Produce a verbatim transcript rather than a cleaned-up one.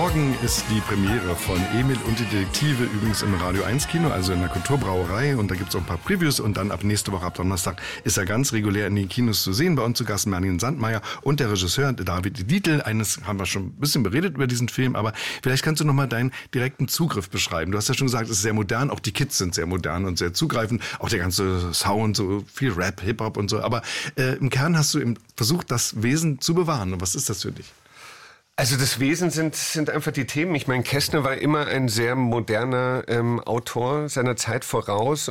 Morgen ist die Premiere von Emil und die Detektive, übrigens im Radio eins Kino, also in der Kulturbrauerei. Und da gibt es auch ein paar Previews. Und dann ab nächste Woche, ab Donnerstag, ist er ganz regulär in den Kinos zu sehen. Bei uns zu Gast Merlin Sandmeier und der Regisseur David Dietl. Eines haben wir schon ein bisschen beredet über diesen Film. Aber vielleicht kannst du noch mal deinen direkten Zugriff beschreiben. Du hast ja schon gesagt, es ist sehr modern. Auch die Kids sind sehr modern und sehr zugreifend. Auch der ganze Sound, so viel Rap, Hip-Hop und so. Aber äh, im Kern hast du eben versucht, das Wesen zu bewahren. Und was ist das für dich? Also das Wesen sind, sind einfach die Themen. Ich meine, Kästner war immer ein sehr moderner ähm, Autor, seiner Zeit voraus.